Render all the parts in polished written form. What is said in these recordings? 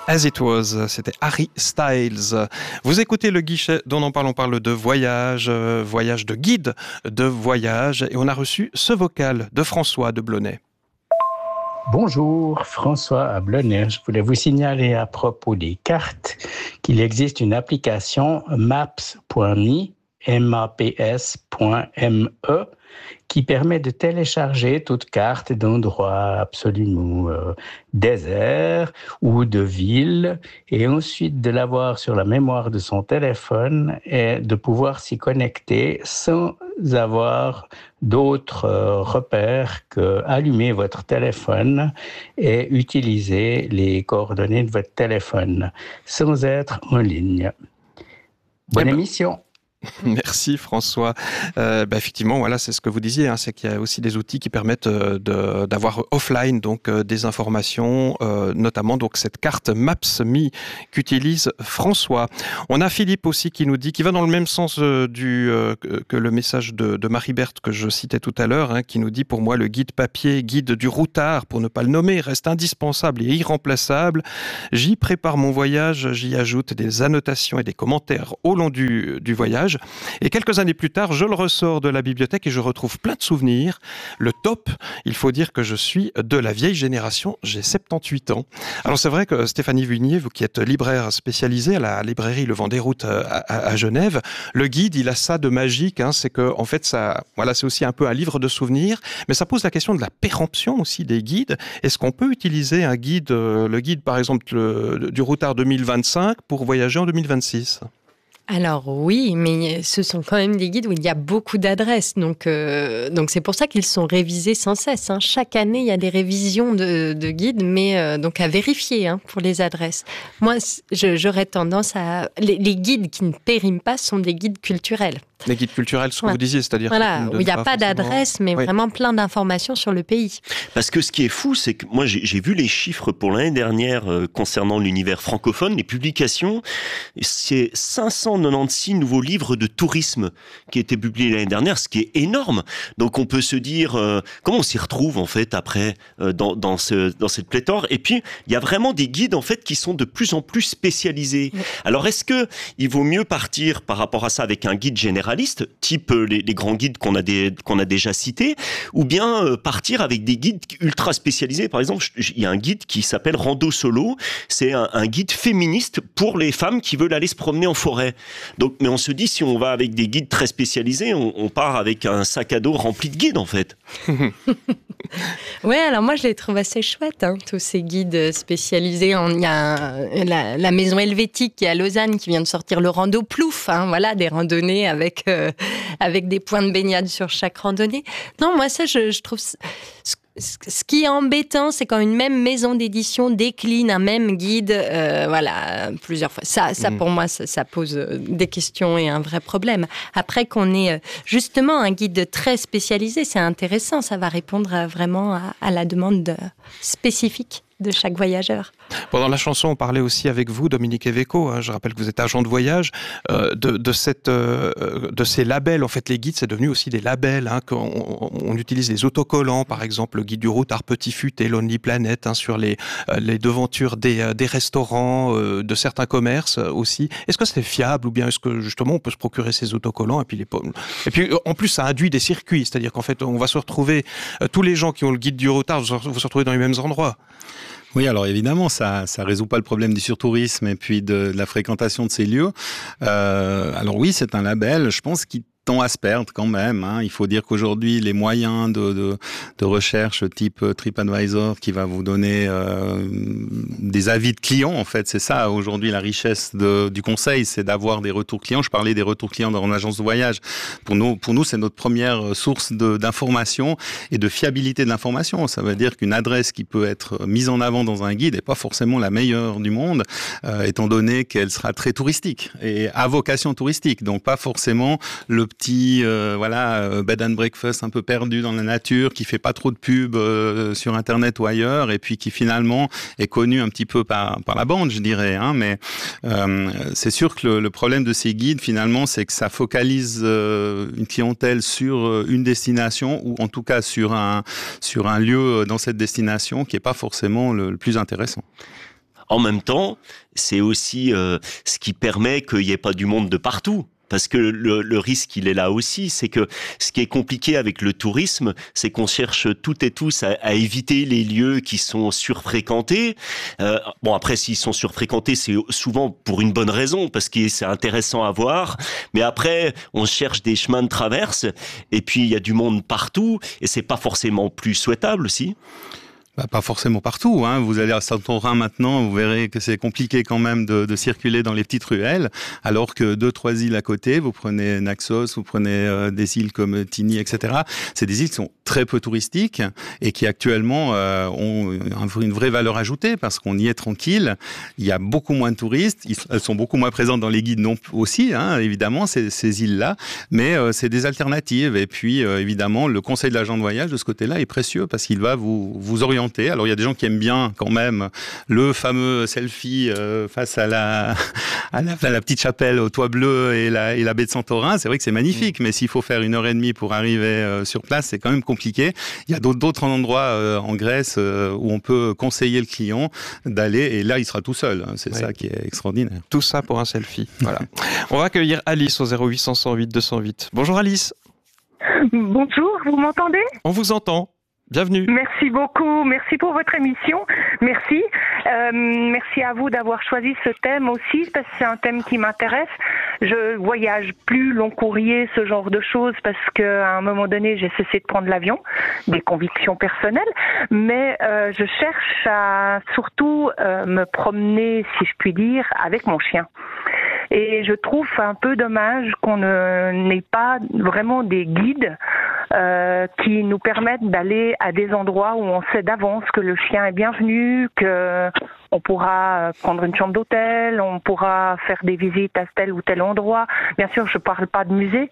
As It Was, c'était Harry Styles. Vous écoutez Le Guichet dont on parle de voyage, voyage de guide de voyage, et on a reçu ce vocal de François de Blonay. Bonjour, François à Blonay. Je voulais vous signaler à propos des cartes qu'il existe une application maps.me, maps.me, qui permet de télécharger toute carte d'endroit absolument désert ou de ville et ensuite de l'avoir sur la mémoire de son téléphone et de pouvoir s'y connecter sans avoir d'autres repères que allumer votre téléphone et utiliser les coordonnées de votre téléphone sans être en ligne. Bonne émission. Merci François. Effectivement, voilà, c'est ce que vous disiez, c'est qu'il y a aussi des outils qui permettent d'avoir offline donc des informations, notamment donc cette carte Maps.me qu'utilise François. On a Philippe aussi qui nous dit, qui va dans le même sens que le message de Marie-Berthe que je citais tout à l'heure, qui nous dit: pour moi le guide papier, guide du routard pour ne pas le nommer, reste indispensable et irremplaçable. J'y prépare mon voyage, j'y ajoute des annotations et des commentaires au long du voyage. Et quelques années plus tard, je le ressors de la bibliothèque et je retrouve plein de souvenirs. Le top, il faut dire que je suis de la vieille génération, j'ai 78 ans. Alors c'est vrai que Stéphanie Vunier, vous qui êtes libraire spécialisée à la librairie Le Vent des Routes à Genève, le guide, il a ça de magique, c'est que en fait ça, voilà, c'est aussi un peu un livre de souvenirs, mais ça pose la question de la péremption aussi des guides. Est-ce qu'on peut utiliser un guide, le guide par exemple du routard 2025 pour voyager en 2026 ? Alors oui, mais ce sont quand même des guides où il y a beaucoup d'adresses, donc c'est pour ça qu'ils sont révisés sans cesse. Chaque année, il y a des révisions de guides, mais donc à vérifier pour les adresses. Moi, j'aurais tendance à... Les guides qui ne périment pas sont des guides culturels. Les guides culturels, ce que vous disiez, c'est-à-dire... Voilà, où il n'y a pas d'adresse, mais vraiment plein d'informations sur le pays. Parce que ce qui est fou, c'est que moi, j'ai vu les chiffres pour l'année dernière concernant l'univers francophone, les publications, c'est 596 nouveaux livres de tourisme qui étaient publiés l'année dernière, ce qui est énorme. Donc on peut se dire, comment on s'y retrouve en fait après dans cette pléthore. Et puis, il y a vraiment des guides en fait qui sont de plus en plus spécialisés. Oui. Alors est-ce qu'il vaut mieux partir par rapport à ça avec un guide généraliste, type les grands guides qu'on a déjà cités, ou bien partir avec des guides ultra spécialisés? Par exemple, il y a un guide qui s'appelle Rando Solo, c'est un guide féministe pour les femmes qui veulent aller se promener en forêt. Donc, mais on se dit, si on va avec des guides très spécialisés, on part avec un sac à dos rempli de guides en fait. Ouais, alors moi je les trouve assez chouettes, tous ces guides spécialisés. Il y a la maison helvétique qui est à Lausanne qui vient de sortir le Rando Plouf, voilà, des randonnées avec des points de baignade sur chaque randonnée. Non, moi ça je trouve... Ce qui est embêtant, c'est quand une même maison d'édition décline un même guide, plusieurs fois. Ça pour moi, ça pose des questions et un vrai problème. Après qu'on ait justement un guide très spécialisé, c'est intéressant. Ça va répondre vraiment à la demande spécifique de chaque voyageur. Pendant la chanson, on parlait aussi avec vous, Dominique Eveco, je rappelle que vous êtes agent de voyage, de ces labels. En fait, les guides, c'est devenu aussi des labels. On utilise les autocollants, par exemple, le guide du routard Petit Fut et Lonely Planet, sur les devantures des restaurants, de certains commerces aussi. Est-ce que c'est fiable ou bien est-ce que justement on peut se procurer ces autocollants et puis en plus, ça induit des circuits, c'est-à-dire qu'en fait, on va se retrouver, tous les gens qui ont le guide du routard vont se retrouver dans les mêmes endroits. Oui, alors évidemment, ça résout pas le problème du surtourisme et puis de la fréquentation de ces lieux. Alors oui, c'est un label, je pense, qui tend à se perdre quand même. Il faut dire qu'aujourd'hui, les moyens de recherche type TripAdvisor qui va vous donner des avis de clients, en fait, c'est ça aujourd'hui la richesse du conseil, c'est d'avoir des retours clients. Je parlais des retours clients dans l'agence de voyage. Pour nous, c'est notre première source d'information et de fiabilité de l'information. Ça veut dire qu'une adresse qui peut être mise en avant dans un guide n'est pas forcément la meilleure du monde, étant donné qu'elle sera très touristique et à vocation touristique. Donc pas forcément le petit bed and breakfast un peu perdu dans la nature, qui fait pas trop de pub sur Internet ou ailleurs, et puis qui finalement est connu un petit peu par la bande, je dirais. Mais c'est sûr que le problème de ces guides, finalement, c'est que ça focalise une clientèle sur une destination, ou en tout cas sur un lieu dans cette destination qui est pas forcément le plus intéressant. En même temps, c'est aussi ce qui permet qu'il n'y ait pas du monde de partout. Parce que le risque, il est là aussi, c'est que ce qui est compliqué avec le tourisme, c'est qu'on cherche toutes et tous à éviter les lieux qui sont surfréquentés. Bon, après, s'ils sont surfréquentés, c'est souvent pour une bonne raison, parce que c'est intéressant à voir. Mais après, on cherche des chemins de traverse, et puis il y a du monde partout, et c'est pas forcément plus souhaitable aussi. Pas forcément partout. Vous allez à Saint-Orin maintenant, vous verrez que c'est compliqué quand même de circuler dans les petites ruelles, alors que 2-3 îles à côté, vous prenez Naxos, vous prenez des îles comme Tigny, etc. C'est des îles qui sont très peu touristiques et qui actuellement ont une vraie valeur ajoutée parce qu'on y est tranquille. Il y a beaucoup moins de touristes, elles sont beaucoup moins présentes dans les guides non aussi, évidemment, ces îles-là, mais c'est des alternatives. Et puis, évidemment, le conseil de l'agent de voyage de ce côté-là est précieux parce qu'il va vous orienter. Alors, il y a des gens qui aiment bien quand même le fameux selfie face à la petite chapelle au toit bleu et la baie de Santorin. C'est vrai que c'est magnifique, mais s'il faut faire 1h30 pour arriver sur place, c'est quand même compliqué. Il y a d'autres endroits en Grèce où on peut conseiller le client d'aller, et là, il sera tout seul. C'est ça qui est extraordinaire. Tout ça pour un selfie. Voilà. On va accueillir Alice au 0800 108 208. Bonjour Alice. Bonjour, vous m'entendez ? On vous entend. Bienvenue. Merci beaucoup, merci pour votre émission, merci. Merci à vous d'avoir choisi ce thème aussi, parce que c'est un thème qui m'intéresse. Je voyage plus long courrier, ce genre de choses, parce qu'à un moment donné, j'ai cessé de prendre l'avion, des convictions personnelles, mais je cherche à surtout me promener, si je puis dire, avec mon chien. Et je trouve un peu dommage qu'on n'ait pas vraiment des guides qui nous permettent d'aller à des endroits où on sait d'avance que le chien est bienvenu, que on pourra prendre une chambre d'hôtel, on pourra faire des visites à tel ou tel endroit. Bien sûr, je parle pas de musée.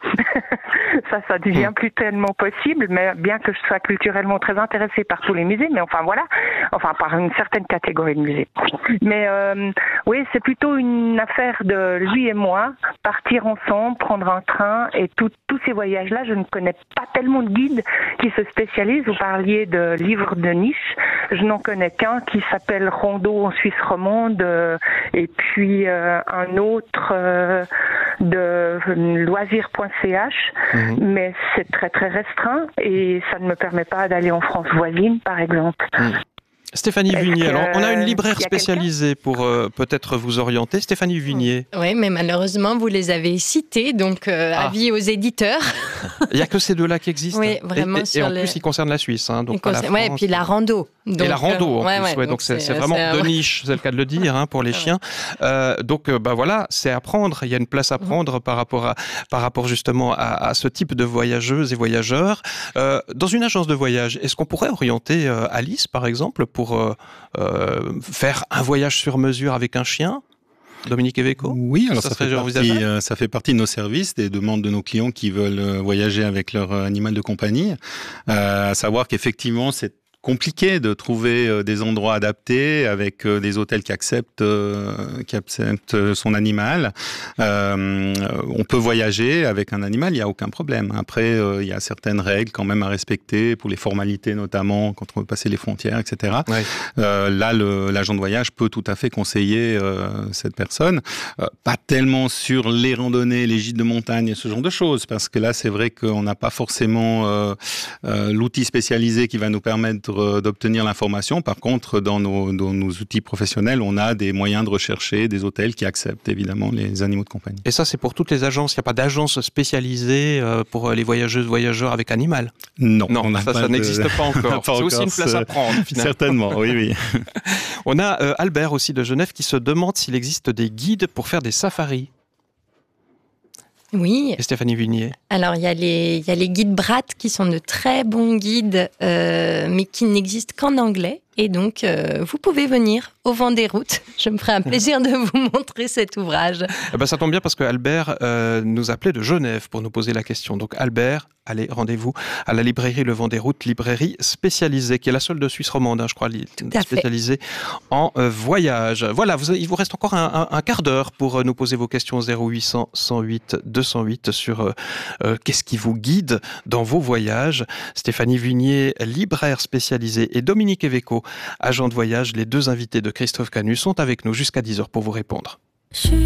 ça devient plus tellement possible, mais bien que je sois culturellement très intéressée par tous les musées, mais enfin voilà, par une certaine catégorie de musées. Mais oui, c'est plutôt une affaire de lui et moi, partir ensemble, prendre un train, et tous ces voyages-là, je ne connais pas tellement de guides qui se spécialisent. Vous parliez de livres de niche, je n'en connais qu'un qui s'appelle Rondeau en Suisse romande, et puis un autre de loisirs.ch, mais c'est très très restreint et ça ne me permet pas d'aller en France voisine, par exemple. Stéphanie Vunier, alors on a une libraire spécialisée pour peut-être vous orienter. Stéphanie Vunier. Oui, mais malheureusement, vous les avez cités, donc avis aux éditeurs. Il n'y a que ces deux-là qui existent. Oui, vraiment. Et en plus, ils concernent la Suisse. Donc pas la France. Et puis la rando. Donc, et la rando, en plus. Donc c'est vraiment de niche, c'est le cas de le dire, pour les chiens. Donc voilà, c'est à prendre. Il y a une place à prendre par rapport justement à ce type de voyageuses et voyageurs. Dans une agence de voyage, est-ce qu'on pourrait orienter Alice, par exemple, pour faire un voyage sur mesure avec un chien? Dominique Eveco? Oui, alors ça fait partie de nos services, des demandes de nos clients qui veulent voyager avec leur animal de compagnie. À savoir qu'effectivement, c'est compliqué de trouver des endroits adaptés avec des hôtels qui acceptent son animal. On peut voyager avec un animal, il n'y a aucun problème. Après, il y a certaines règles quand même à respecter pour les formalités, notamment quand on veut passer les frontières, etc. Ouais. Là, l'agent de voyage peut tout à fait conseiller cette personne. Pas tellement sur les randonnées, les gîtes de montagne et ce genre de choses, parce que là, c'est vrai qu'on n'a pas forcément l'outil spécialisé qui va nous permettre d'obtenir l'information. Par contre, dans nos outils professionnels, on a des moyens de rechercher des hôtels qui acceptent évidemment les animaux de compagnie. Et ça, c'est pour toutes les agences? Il n'y a pas d'agence spécialisée pour les voyageuses, voyageurs avec animal? Non, ça n'existe pas encore. C'est aussi une place à prendre, finalement. Certainement, oui. On a Albert aussi de Genève qui se demande s'il existe des guides pour faire des safaris. Oui. Et Stéphanie Vunier. Alors, il y a les guides Brat qui sont de très bons guides, mais qui n'existent qu'en anglais. Et donc, vous pouvez venir au Vent des Routes. Je me ferai un plaisir de vous montrer cet ouvrage. Ça tombe bien parce que Albert nous appelait de Genève pour nous poser la question. Donc Albert, allez, rendez-vous à la librairie Le Vent des Routes, librairie spécialisée, qui est la seule de Suisse romande, je crois, spécialisée en voyage. Voilà, il vous reste encore un quart d'heure pour nous poser vos questions 0800 108 208 sur qu'est-ce qui vous guide dans vos voyages. Stéphanie Vunier, libraire spécialisée, et Dominique Eveco, agent de voyage. Les deux invités de Christophe Canu sont avec nous jusqu'à 10h pour vous répondre.